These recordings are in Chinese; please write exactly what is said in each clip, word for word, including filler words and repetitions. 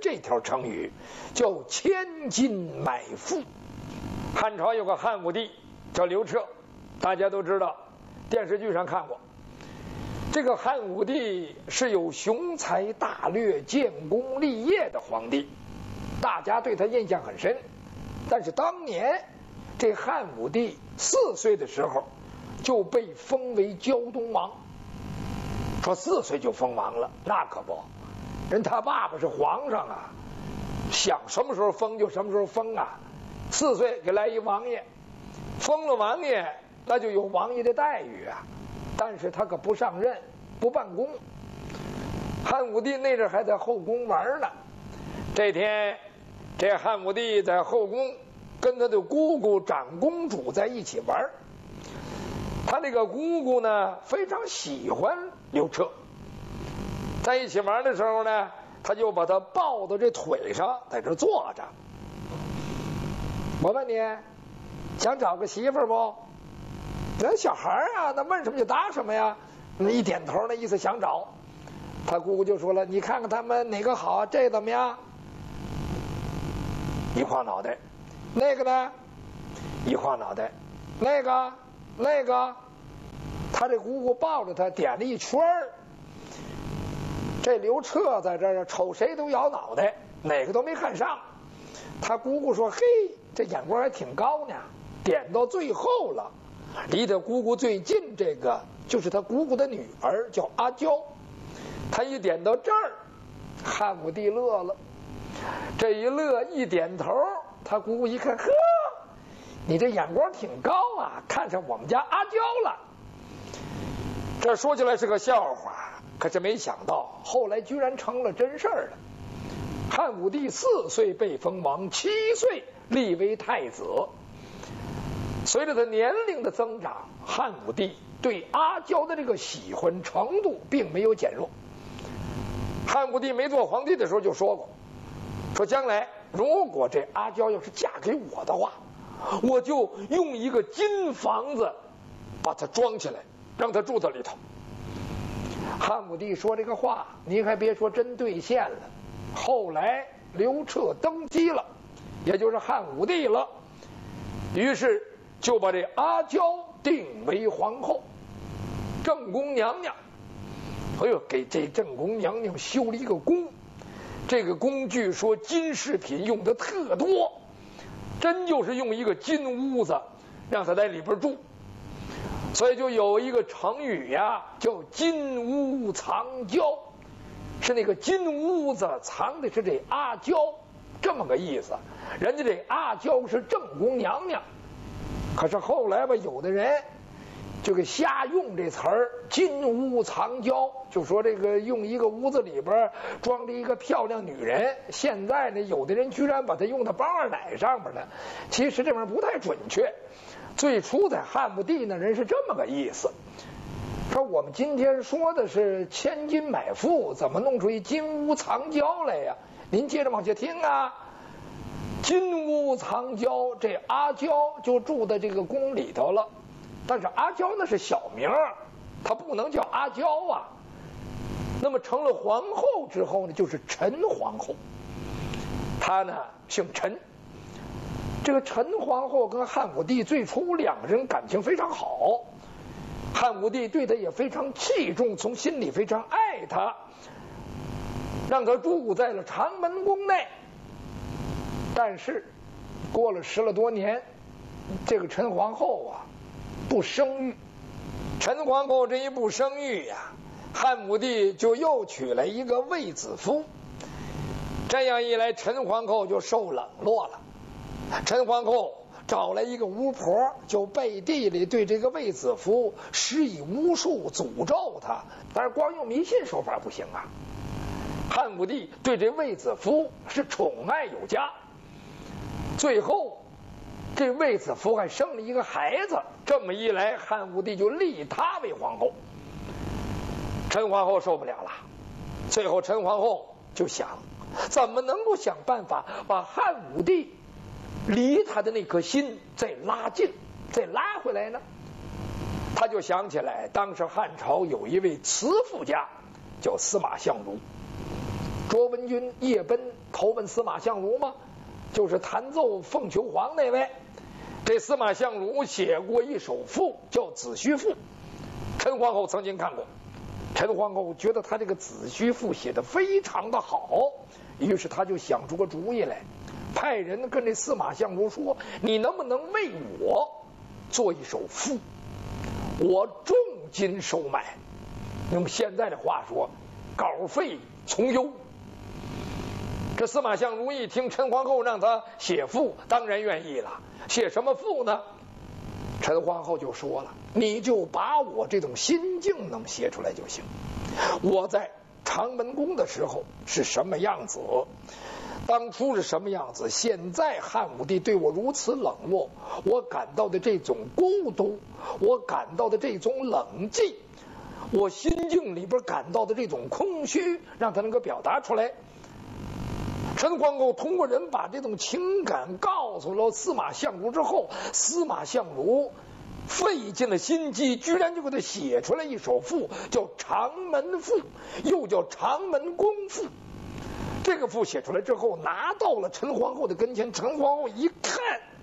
这条成语，叫千金买妇。汉朝有个汉武帝叫刘彻，大家都知道，电视剧上看过。这个汉武帝是有雄才大略、建功立业的皇帝，大家对他印象很深。但是当年这汉武帝四岁的时候就被封为胶东王。说四岁就封王了，那可不，人他爸爸是皇上啊，想什么时候封就什么时候封啊。四岁给来一王爷，封了王爷，那就有王爷的待遇啊。但是他可不上任，不办公。汉武帝那阵还在后宫玩呢。这天，这汉武帝在后宫跟他的姑姑长公主在一起玩。他那个姑姑呢，非常喜欢刘彻，在一起玩的时候呢，他就把他抱到这腿上，在这坐着。我问你，想找个媳妇不？那小孩啊，那问什么就答什么呀。那一点头，那意思想找。他姑姑就说了：“你看看他们哪个好，这怎么样？”一晃脑袋。那个呢？一晃脑袋。那个，那个。他这姑姑抱着他点了一圈儿。这刘彻在这儿瞅谁都摇脑袋，哪个都没看上。他姑姑说：“嘿，这眼光还挺高呢。”点到最后了。离他姑姑最近这个就是他姑姑的女儿，叫阿娇。他一点到这儿，汉武帝乐了。这一乐一点头，他姑姑一看，呵，你这眼光挺高啊，看上我们家阿娇了。这说起来是个笑话，可是没想到后来居然成了真事儿了。汉武帝四岁被封王，七岁立为太子。随着他年龄的增长，汉武帝对阿娇的这个喜欢程度并没有减弱。汉武帝没做皇帝的时候就说过，说将来如果这阿娇要是嫁给我的话，我就用一个金房子把她装起来，让她住在里头。汉武帝说这个话，您还别说，真兑现了。后来刘彻登基了，也就是汉武帝了，于是就把这阿娇定为皇后，正宫娘娘。哎呦，给这正宫娘娘修了一个宫，这个宫据说金饰品用的特多，真就是用一个金屋子让她在里边住。所以就有一个成语呀，叫金屋藏娇，是那个金屋子藏的是这阿娇，这么个意思。人家这阿娇是正宫娘娘，可是后来吧，有的人就给瞎用这词儿，金屋藏娇，就说这个用一个屋子里边装着一个漂亮女人。现在呢，有的人居然把它用到包二奶上面了，其实这玩意儿不太准确。最初在汉武帝那人是这么个意思，说我们今天说的是千金买妇，怎么弄出一金屋藏娇来呀？您接着往下听啊。金屋藏娇，这阿娇就住在这个宫里头了，但是阿娇那是小名，她不能叫阿娇啊。那么成了皇后之后呢，就是陈皇后，她呢姓陈。这个陈皇后跟汉武帝最初两个人感情非常好，汉武帝对她也非常器重，从心里非常爱她，让她住在了长门宫内。但是过了十了多年，这个陈皇后啊不生育。陈皇后这一不生育呀、啊，汉武帝就又娶了一个卫子夫。这样一来，陈皇后就受冷落了。陈皇后找来一个巫婆，就背地里对这个卫子夫施以巫术，诅咒他。但是光用迷信手法不行啊。汉武帝对这卫子夫是宠爱有加，最后这卫子夫还生了一个孩子。这么一来，汉武帝就立她为皇后。陈皇后受不了了，最后陈皇后就想，怎么能够想办法把汉武帝离他的那颗心再拉近，再拉回来呢？他就想起来，当时汉朝有一位词赋家叫司马相如，卓文君、叶贲投奔司马相如吗？就是弹奏凤求凰那位。这司马相如写过一首赋叫《子虚赋》，陈皇后曾经看过。陈皇后觉得他这个《子虚赋》写得非常的好，于是他就想出个主意来，派人跟这司马相如说：“你能不能为我做一首赋？我重金收买。”用现在的话说，稿费从优。这司马相如一听陈皇后让他写赋，当然愿意了。写什么赋呢？陈皇后就说了：“你就把我这种心境能写出来就行。我在长门宫的时候是什么样子，当初是什么样子，现在汉武帝对我如此冷漠，我感到的这种孤独，我感到的这种冷寂，我心境里边感到的这种空虚，让他能够表达出来。”陈皇后通过人把这种情感告诉了司马相如之后，司马相如费尽了心机，居然就给他写出来一首赋，叫《长门赋》，又叫《长门宫赋》。这个赋写出来之后，拿到了陈皇后的跟前，陈皇后一看，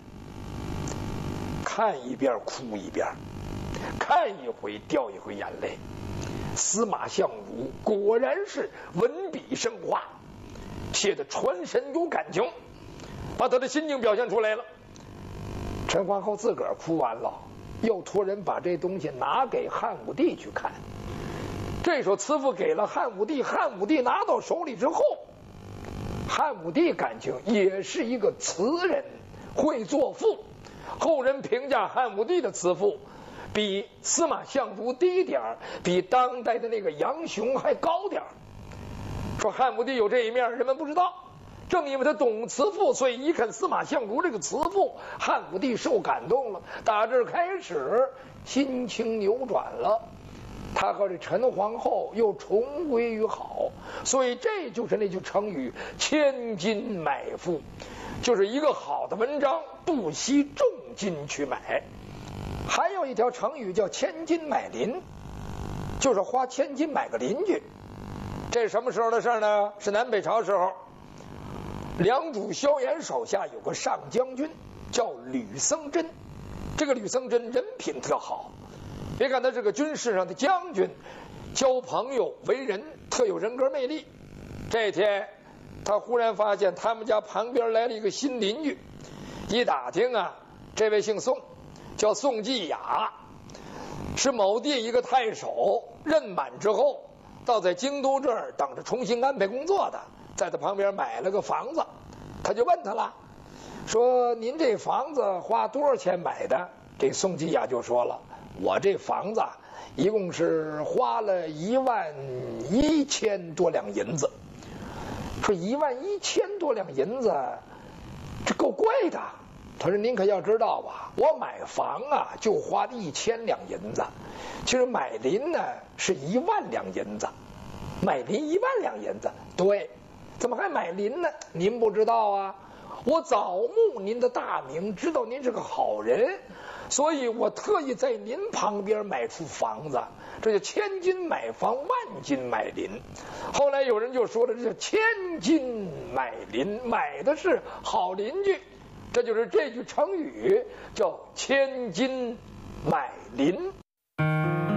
看一遍哭一遍，看一回掉一回眼泪。司马相如果然是文笔生花，写的传神有感情，把他的心境表现出来了。陈皇后自个儿哭完了，又托人把这东西拿给汉武帝去看。这首词赋给了汉武帝，汉武帝拿到手里之后，汉武帝感情也是一个词人，会作赋。后人评价汉武帝的词赋比司马相如低点儿，比当代的那个杨雄还高点儿。说汉武帝有这一面，人们不知道。正因为他懂词赋，所以一看司马相如这个词赋，汉武帝受感动了。打这开始，心情扭转了，他和这陈皇后又重归于好。所以这就是那句成语“千金买赋”，就是一个好的文章不惜重金去买。还有一条成语叫“千金买邻”，就是花千金买个邻居。这是什么时候的事呢？是南北朝时候，梁主萧衍手下有个上将军叫吕僧真。这个吕僧真人品特好，别看他是个军事上的将军，交朋友为人特有人格魅力。这天他忽然发现他们家旁边来了一个新邻居，一打听啊，这位姓宋，叫宋季雅，是某地一个太守，任满之后到在京都这儿等着重新安排工作的，在他旁边买了个房子。他就问他了，说您这房子花多少钱买的？这宋季雅就说了，我这房子一共是花了一万一千多两银子。说一万一千多两银子，这够贵的。他说您可要知道吧，我买房啊就花一千两银子，其实买邻呢是一万两银子，买邻一万两银子。对，怎么还买邻呢？您不知道啊，我早慕您的大名，知道您是个好人，所以我特意在您旁边买出房子，这叫千金买房，万金买邻。后来有人就说了，这叫千金买邻，买的是好邻居。这就是这句成语，叫千金买邻。